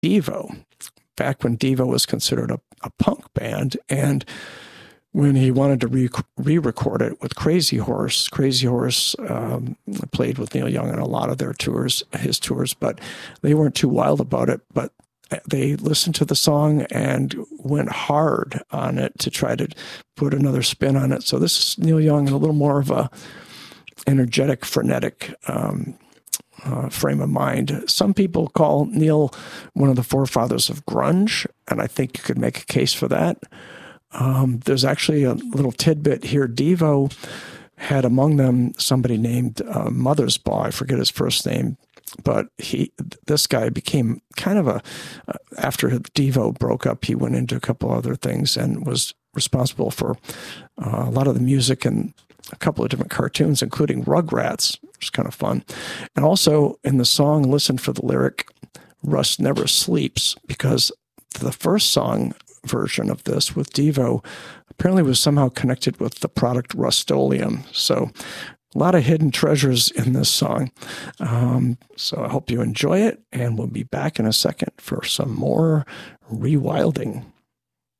Devo, back when Devo was considered a punk band. And when he wanted to re-record it with Crazy Horse played with Neil Young on a lot of his tours, but they weren't too wild about it. But they listened to the song and went hard on it to try to put another spin on it. So this is Neil Young in a little more of a energetic, frenetic frame of mind. Some people call Neil one of the forefathers of grunge, and I think you could make a case for that. There's actually a little tidbit here. Devo had among them somebody named Mothersbaugh. I forget his first name, but this guy became kind of after Devo broke up, he went into a couple other things and was responsible for a lot of the music and a couple of different cartoons, including Rugrats, which is kind of fun. And also in the song, listen for the lyric, Rust Never Sleeps, because the first song version of this with Devo apparently was somehow connected with the product Rust-Oleum. So a lot of hidden treasures in this song. So I hope you enjoy it, and we'll be back in a second for some more rewilding.